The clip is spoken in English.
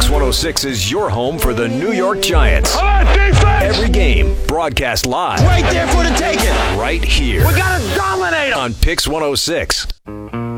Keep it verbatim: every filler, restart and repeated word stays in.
one oh six is your home for the New York Giants. On defense! Every game broadcast live. Right there for the taking. Right here. We gotta dominate them. On Pix one oh six.